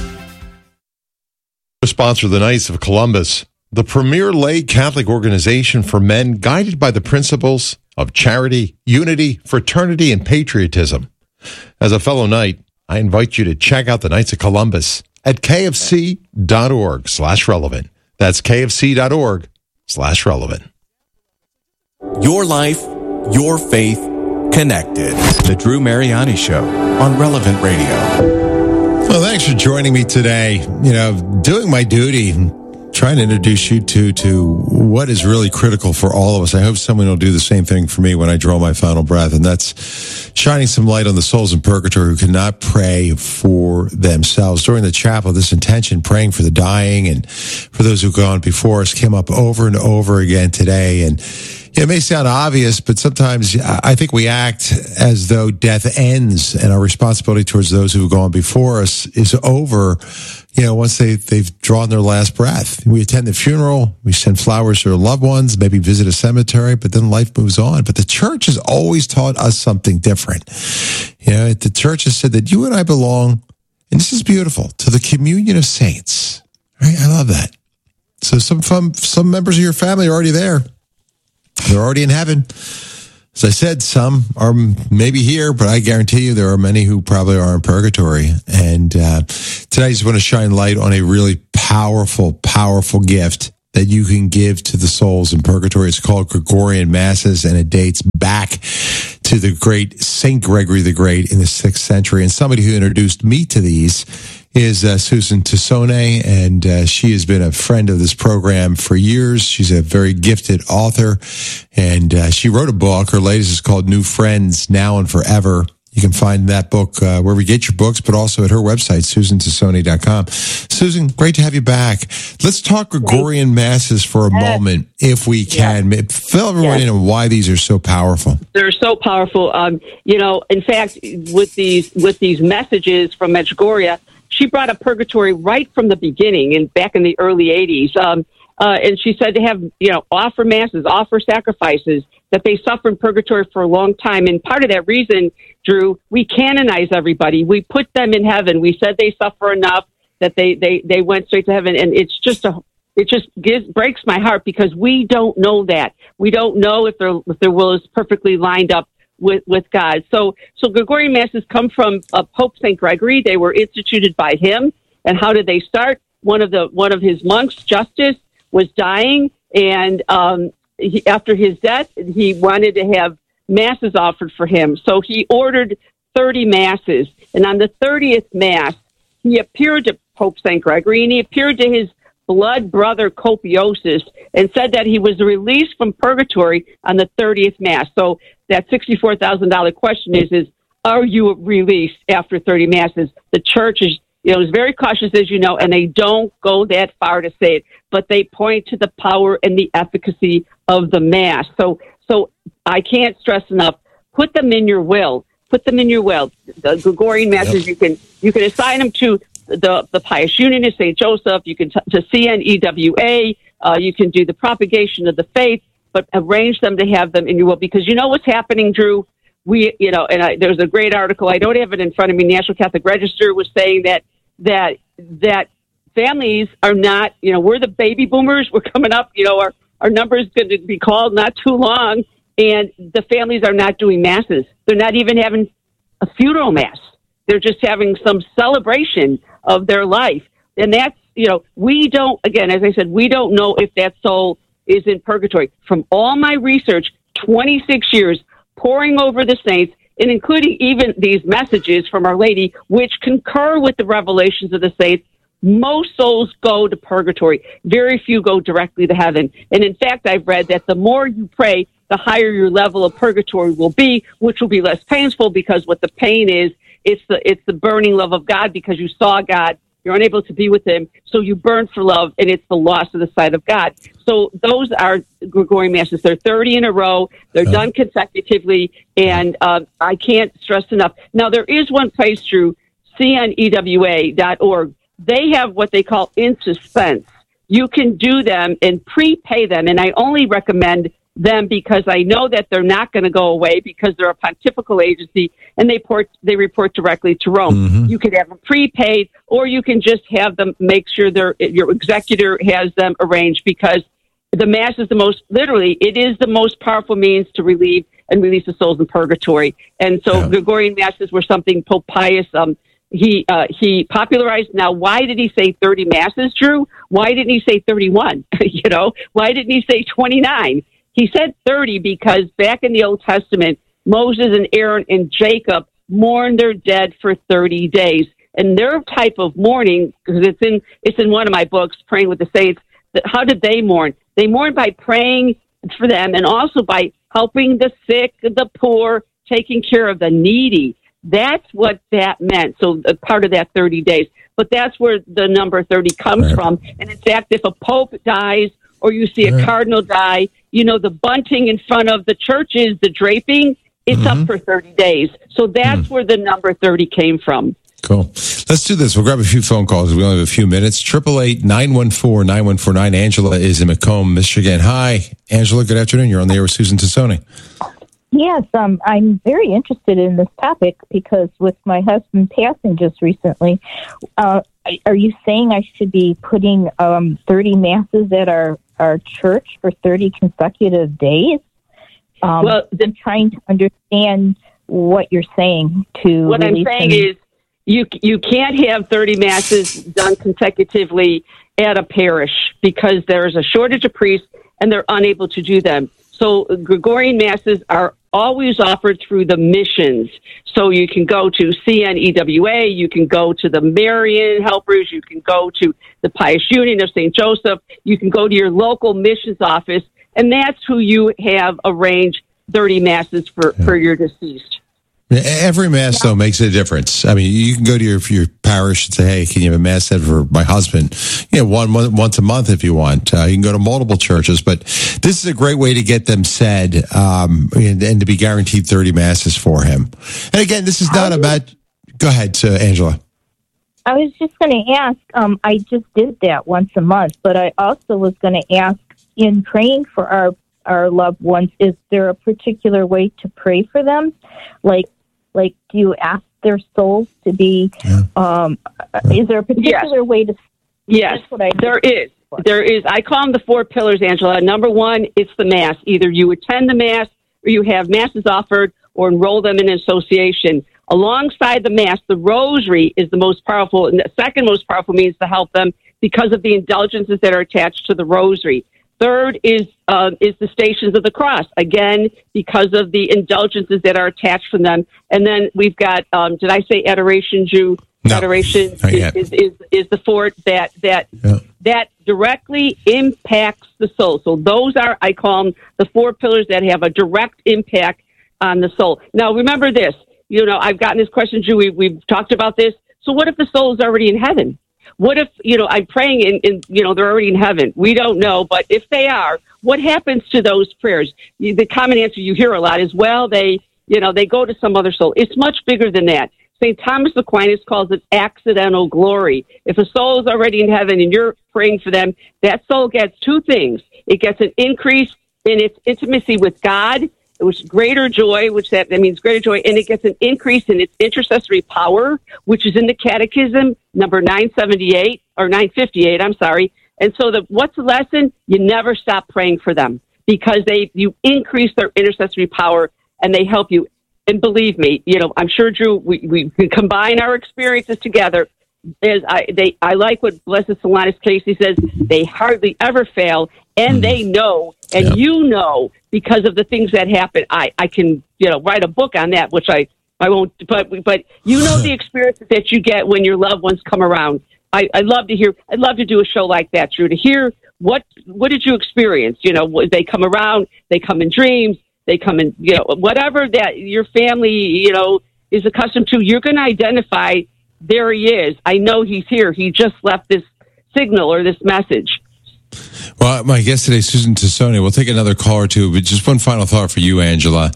Sponsor the Knights of Columbus, the premier lay Catholic organization for men guided by the principles of charity, unity, fraternity, and patriotism. As a fellow Knight, I invite you to check out the Knights of Columbus at kfc.org/relevant. That's kfc.org/relevant. Your life, your faith, connected. The Drew Mariani Show on Relevant Radio. Well, thanks for joining me today. You know, doing my duty, trying to introduce you to what is really critical for all of us. I hope someone will do the same thing for me when I draw my final breath, and that's shining some light on the souls in purgatory who cannot pray for themselves. During the chapel, this intention, praying for the dying and for those who've gone before us, came up over and over again today. And it may sound obvious, but sometimes I think we act as though death ends and our responsibility towards those who have gone before us is over, you know, once they've drawn their last breath. We attend the funeral, we send flowers to their loved ones, maybe visit a cemetery, but then life moves on. But the church has always taught us something different. You know, the church has said that you and I belong And this is beautiful, to the communion of saints. Right? I love that. So some members of your family are already there. They're already in heaven. As I said, some are maybe here, but I guarantee you there are many who probably are in purgatory. And today I just want to shine light on a really powerful, powerful gift that you can give to the souls in purgatory. It's called Gregorian Masses, and it dates back to the great Saint Gregory the Great in the 6th century. And somebody who introduced me to these is Susan Tassone, and she has been a friend of this program for years. She's a very gifted author, and she wrote a book. Her latest is called New Friends, Now and Forever. You can find that book wherever you get your books, but also at her website, susantassone.com. Susan, great to have you back. Let's talk Gregorian Masses for a moment, if we can. Fill everyone in on why these are so powerful. They're so powerful. In fact, with these messages from Medjugorje, she brought up purgatory right from the beginning, and back in the early 80s. And she said to have, offer masses, offer sacrifices, that they suffer in purgatory for a long time. And part of that reason, Drew, we canonize everybody. We put them in heaven. We said they suffer enough that they went straight to heaven. And it's just breaks my heart, because we don't know that. We don't know if their will is perfectly lined up with God. So Gregorian Masses come from Pope St. Gregory. They were instituted by him. And how did they start? One of his monks, Justus, was dying, and after his death, he wanted to have masses offered for him. So he ordered 30 masses, and on the 30th mass, he appeared to Pope St. Gregory, and he appeared to his blood brother Copiosus, and said that he was released from purgatory on the 30th mass. So that $64,000 question is are you released after 30 masses? The church is very cautious, as you know, and they don't go that far to say it, but they point to the power and the efficacy of the Mass. So I can't stress enough, put them in your will. Put them in your will. The Gregorian Masses, you can assign them to the Pious Union of St. Joseph, you can to CNEWA, you can do the propagation of the faith, but arrange them to have them in your will, because you know what's happening, Drew? There's a great article, I don't have it in front of me, National Catholic Register was saying that families are not, we're the baby boomers, we're coming up, our number is going to be called not too long, and the families are not doing masses. They're not even having a funeral mass. They're just having some celebration of their life. And that's, we don't, again, as I said, we don't know if that soul is in purgatory. From all my research, 26 years, poring over the saints, and including even these messages from Our Lady, which concur with the revelations of the saints, most souls go to purgatory. Very few go directly to heaven. And in fact, I've read that the more you pray, the higher your level of purgatory will be, which will be less painful, because what the pain is, it's the burning love of God, because you saw God, you're unable to be with him, so you burn for love, and it's the loss of the sight of God. So those are Gregorian Masses. They're 30 in a row. They're done consecutively, and I can't stress enough. Now, there is one place, Drew, cnewa.org. They have what they call in suspense. You can do them and prepay them, and I only recommend them because I know that they're not going to go away, because they're a pontifical agency and they report directly to Rome. Mm-hmm. You could have them prepaid, or you can just have them, make sure your executor has them arranged, because the Mass is it is the most powerful means to relieve and release the souls in purgatory. And so Gregorian Masses were something Pope Pius, he popularized. Now, why did he say 30 masses, Drew? Why didn't he say 31? Why didn't he say 29? He said 30 because back in the Old Testament, Moses and Aaron and Jacob mourned their dead for 30 days. And their type of mourning, because it's in one of my books, Praying with the Saints, how did they mourn? They mourned by praying for them, and also by helping the sick, the poor, taking care of the needy. That's what that meant. So part of that 30 days. But that's where the number 30 comes from. And in fact, if a pope dies, or you see a cardinal die, the bunting in front of the churches, the draping, it's up for 30 days. So that's where the number 30 came from. Cool. Let's do this. We'll grab a few phone calls. We only have a few minutes. 888-914-9149. Angela is in Macomb, Michigan. Hi, Angela. Good afternoon. You're on the air with Susan Tassone. Yes, I'm very interested in this topic because with my husband passing just recently, are you saying I should be putting 30 masses at our church for 30 consecutive days? Well, I'm trying to understand what you're saying. What I'm saying is you can't have 30 masses done consecutively at a parish because there's a shortage of priests and they're unable to do them. So Gregorian masses are always offered through the missions. So you can go to CNEWA, you can go to the Marian Helpers, you can go to the Pious Union of St. Joseph, you can go to your local missions office, and that's who you have arranged 30 masses for your deceased. Every mass, though, makes a difference. I mean, you can go to your parish and say, hey, can you have a mass set for my husband? Once a month if you want. You can go to multiple churches, but this is a great way to get them said and to be guaranteed 30 masses for him. And again, this is not about... Go ahead, Angela. I was just going to ask, I just did that once a month, but I also was going to ask, in praying for our loved ones, is there a particular way to pray for them? Like do you ask their souls to be, is there a particular way to? Yes, there is. There is. I call them the 4 pillars, Angela. Number 1, it's the Mass. Either you attend the Mass or you have Masses offered or enroll them in an association. Alongside the Mass, the Rosary is the most powerful, and the second most powerful means to help them because of the indulgences that are attached to the Rosary. Third is the Stations of the Cross, again, because of the indulgences that are attached from them. And then we've got, did I say adoration, Drew? No, adoration is the fourth that directly impacts the soul. So those are, I call them the 4 pillars that have a direct impact on the soul. Now, remember this. I've gotten this question, Drew. We've talked about this. So what if the soul is already in heaven? What if, I'm praying they're already in heaven? We don't know, but if they are, what happens to those prayers? The common answer you hear a lot is, well, they go to some other soul. It's much bigger than that. St. Thomas Aquinas calls it accidental glory. If a soul is already in heaven and you're praying for them, that soul gets 2 things. It gets an increase in its intimacy with God, which is greater joy, that means greater joy, and it gets an increase in its intercessory power, which is in the Catechism, number 978, or 958, I'm sorry. And so what's the lesson? You never stop praying for them because you increase their intercessory power and they help you. And believe me, I'm sure, Drew, we can combine our experiences together. I like what Blessed Solanus Casey says, they hardly ever fail, and they know, and because of the things that happen. I can, write a book on that, which I won't, but the experiences that you get when your loved ones come around. I'd love to do a show like that, Drew, to hear what did you experience? They come around, they come in dreams, they come in, whatever that your family, is accustomed to, you're going to identify, there he is. I know he's here. He just left this signal or this message. Well, my guest today, Susan Tassone. We'll take another call or two, but just one final thought for you, Angela.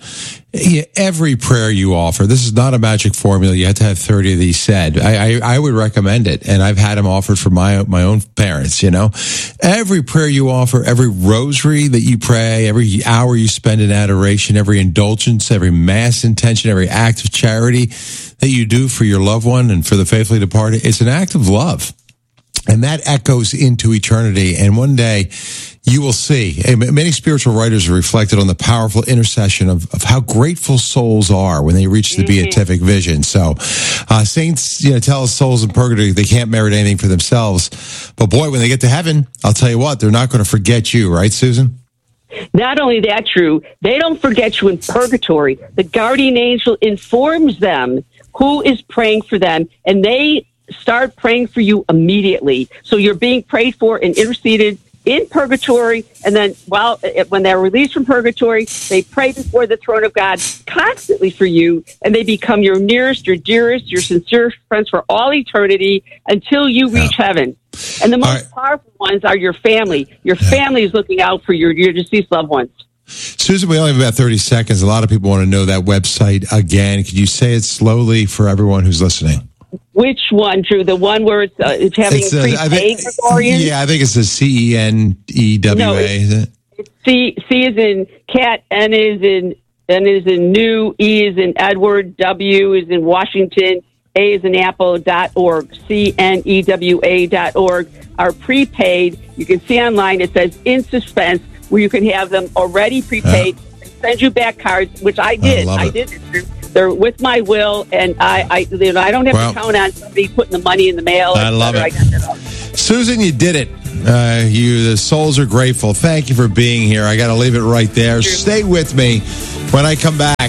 Every prayer you offer, this is not a magic formula. You have to have 30 of these said. I would recommend it, and I've had them offered for my own parents, Every prayer you offer, every rosary that you pray, every hour you spend in adoration, every indulgence, every mass intention, every act of charity that you do for your loved one and for the faithfully departed, it's an act of love. And that echoes into eternity. And one day you will see, many spiritual writers have reflected on the powerful intercession of how grateful souls are when they reach the beatific vision. So, saints, tell us souls in purgatory, they can't merit anything for themselves. But boy, when they get to heaven, I'll tell you what, they're not going to forget you, right, Susan? Not only that, Drew, they don't forget you in purgatory. The guardian angel informs them who is praying for them, and they start praying for you immediately. So you're being prayed for and interceded in purgatory, and then when they're released from purgatory, they pray before the throne of God constantly for you, and they become your nearest, your dearest, your sincere friends for all eternity until you reach heaven. And the most powerful ones are your family. Your family is looking out for your deceased loved ones. Susan, we only have about 30 seconds. A lot of people want to know that website again. Could you say it slowly for everyone who's listening? Which one, Drew? The one where it's having pre-paid Gregorian? Yeah, I think it's the CENEWA. No, it's C is in cat, N is in N is in New, E is in Edward, W is in Washington, A is in Apple.org, CNEWA.org. Are prepaid. You can see online, it says In Suspense, where you can have them already prepaid, send you back cards, which I did. I did it. They're with my will, and I don't have to count on somebody putting the money in the mail. I love it. Susan, you did it. The souls are grateful. Thank you for being here. I got to leave it right there. Stay with me when I come back.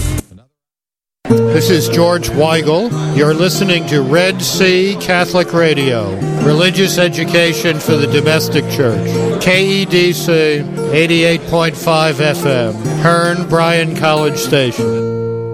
This is George Weigel. You're listening to Red Sea Catholic Radio, religious education for the domestic church. KEDC 88.5 FM, Hearn Bryan College Station.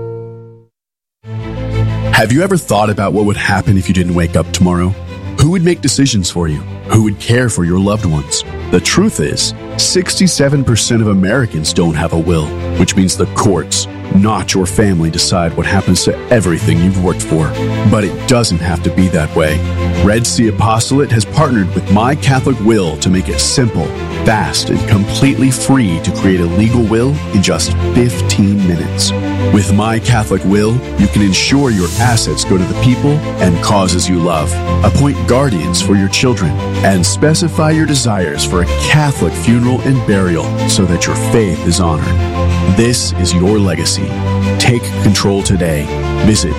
Have you ever thought about what would happen if you didn't wake up tomorrow? Who would make decisions for you? Who would care for your loved ones? The truth is, 67% of Americans don't have a will, which means the courts, not your family, decide what happens to everything you've worked for. But it doesn't have to be that way. Red Sea Apostolate has partnered with My Catholic Will to make it simple, fast, and completely free to create a legal will in just 15 minutes. With My Catholic Will, you can ensure your assets go to the people and causes you love, appoint guardians for your children, and specify your desires for a Catholic funeral and burial so that your faith is honored. This is your legacy. Take control today. Visit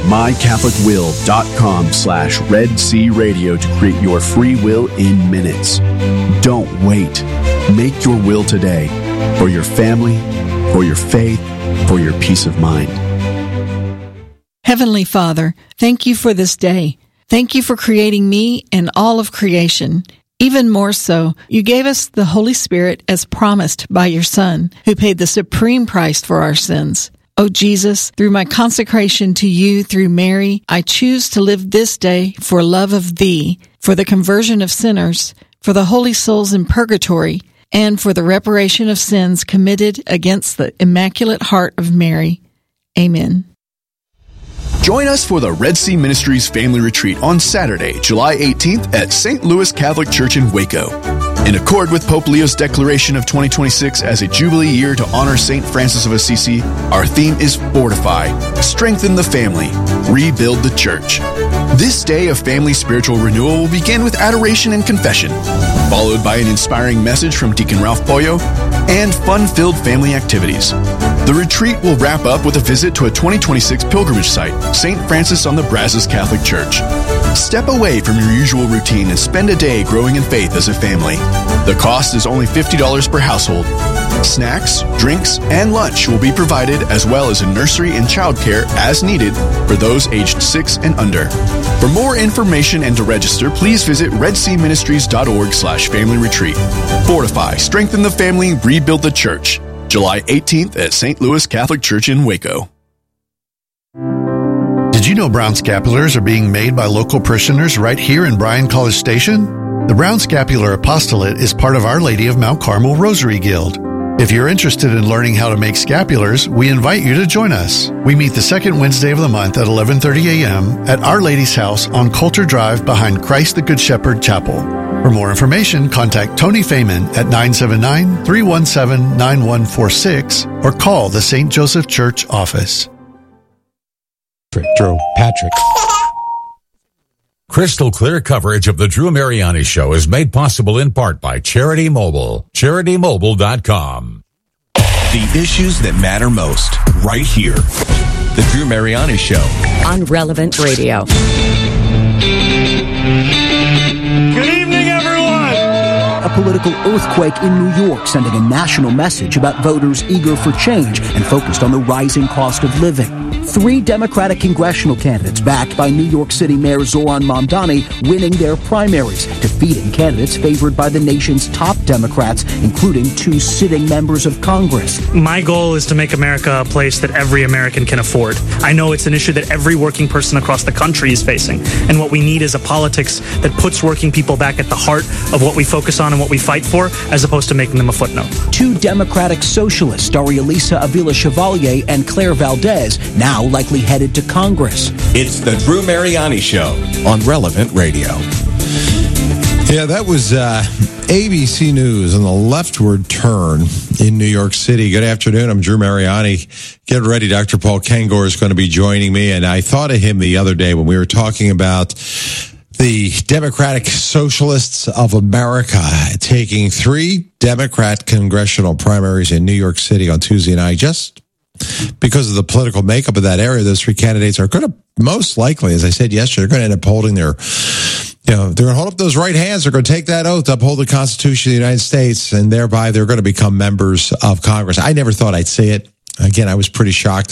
mycatholicwill.com/Red Sea Radio to create your free will in minutes. Don't wait. Make your will today for your family, for your faith, for your peace of mind. Heavenly Father, thank you for this day. Thank you for creating me and all of creation. Even more so, you gave us the Holy Spirit as promised by your Son, who paid the supreme price for our sins. Oh Jesus, through my consecration to you through Mary, I choose to live this day for love of thee, for the conversion of sinners, for the holy souls in purgatory, and for the reparation of sins committed against the Immaculate Heart of Mary. Amen. Join us for the Red Sea Ministries Family Retreat on Saturday, July 18th at St. Louis Catholic Church in Waco. In accord with Pope Leo's declaration of 2026 as a Jubilee year to honor St. Francis of Assisi, our theme is Fortify, Strengthen the Family, Rebuild the Church. This day of family spiritual renewal will begin with adoration and confession, followed by an inspiring message from Deacon Ralph Pollo and fun-filled family activities. The retreat will wrap up with a visit to a 2026 pilgrimage site, St. Francis on the Brazos Catholic Church. Step away from your usual routine and spend a day growing in faith as a family. The cost is only $50 per household. Snacks, drinks, and lunch will be provided, as well as a nursery and childcare as needed for those aged 6 and under. For more information and to register, please visit redseaministries.org/family retreat. Fortify, strengthen the family, rebuild the church. July 18th at St. Louis Catholic Church in Waco. Did you know Brown Scapulars are being made by local parishioners right here in Bryan College Station? The Brown Scapular Apostolate is part of Our Lady of Mount Carmel Rosary Guild. If you're interested in learning how to make scapulars, we invite you to join us. We meet the second Wednesday of the month at 11:30 a.m. at Our Lady's House on Coulter Drive behind Christ the Good Shepherd Chapel. For more information, contact Tony Feynman at 979-317-9146 or call the St. Joseph Church office. Drew, Patrick. Crystal clear coverage of the Drew Mariani Show is made possible in part by Charity Mobile. CharityMobile.com. The issues that matter most, right here. The Drew Mariani Show. On Relevant Radio. Good evening, everyone! A political earthquake in New York sending a national message about voters eager for change and focused on the rising cost of living. 3 Democratic congressional candidates backed by New York City Mayor Zoran Mamdani winning their primaries, defeating candidates favored by the nation's top Democrats, including 2 sitting members of Congress. My goal is to make America a place that every American can afford. I know it's an issue that every working person across the country is facing, and what we need is a politics that puts working people back at the heart of what we focus on and what we fight for, as opposed to making them a footnote. 2 Democratic socialists, Darialisa Avila Chevalier and Claire Valdez, now likely headed to Congress. It's the Drew Mariani Show on Relevant Radio. Yeah, that was ABC News on the leftward turn in New York City. Good afternoon. I'm Drew Mariani. Get ready. Dr. Paul Kengor is going to be joining me. And I thought of him the other day when we were talking about the Democratic Socialists of America taking 3 Democrat congressional primaries in New York City on Tuesday night. Just because of the political makeup of that area, those 3 candidates are going to most likely, as I said yesterday, they're going to end up holding their, they're going to hold up those right hands. They're going to take that oath to uphold the Constitution of the United States, and thereby they're going to become members of Congress. I never thought I'd say it. Again, I was pretty shocked